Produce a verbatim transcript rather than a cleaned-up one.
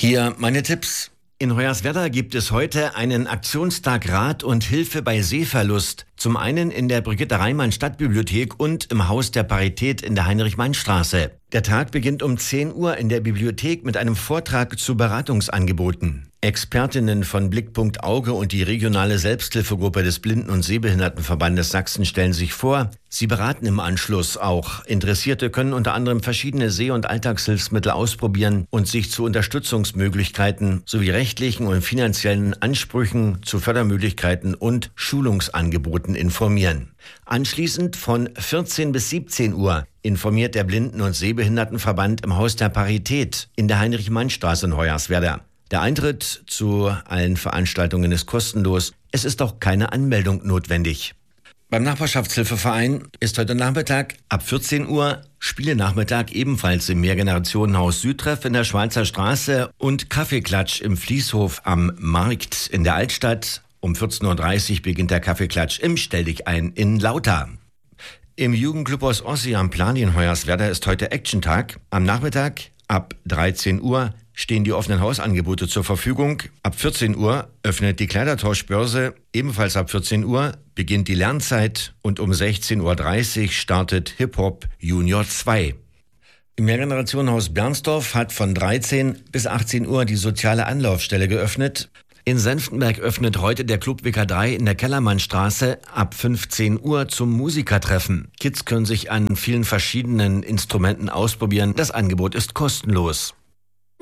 Hier meine Tipps. In Hoyerswerda gibt es heute einen Aktionstag Rat und Hilfe bei Sehverlust. Zum einen in der Brigitte Reimann Stadtbibliothek und im Haus der Parität in der Heinrich-Mann-Straße. Der Tag beginnt um zehn Uhr in der Bibliothek mit einem Vortrag zu Beratungsangeboten. Expertinnen von Blickpunkt Auge und die regionale Selbsthilfegruppe des Blinden- und Sehbehindertenverbandes Sachsen stellen sich vor. Sie beraten im Anschluss auch. Interessierte können unter anderem verschiedene Seh- und Alltagshilfsmittel ausprobieren und sich zu Unterstützungsmöglichkeiten sowie rechtlichen und finanziellen Ansprüchen zu Fördermöglichkeiten und Schulungsangeboten informieren. Anschließend von vierzehn bis siebzehn Uhr informiert der Blinden- und Sehbehindertenverband im Haus der Parität in der Heinrich-Mann-Straße in Hoyerswerda. Der Eintritt zu allen Veranstaltungen ist kostenlos. Es ist auch keine Anmeldung notwendig. Beim Nachbarschaftshilfeverein ist heute Nachmittag ab vierzehn Uhr Spielenachmittag ebenfalls im Mehrgenerationenhaus Südtreff in der Schweizer Straße und Kaffeeklatsch im Fließhof am Markt in der Altstadt. Um vierzehn Uhr dreißig beginnt der Kaffeeklatsch im Stelldichein in Lauter. Im Jugendclub aus Ossi am Plan in Hoyerswerda ist heute Action-Tag. Am Nachmittag ab dreizehn Uhr stehen die offenen Hausangebote zur Verfügung. Ab vierzehn Uhr öffnet die Kleidertauschbörse. Ebenfalls ab vierzehn Uhr beginnt die Lernzeit und um sechzehn Uhr dreißig startet Hip-Hop Junior zwei. Im Mehrgenerationenhaus Bernsdorf hat von dreizehn bis achtzehn Uhr die soziale Anlaufstelle geöffnet. In Senftenberg öffnet heute der Club W K drei in der Kellermannstraße ab fünfzehn Uhr zum Musikertreffen. Kids können sich an vielen verschiedenen Instrumenten ausprobieren. Das Angebot ist kostenlos.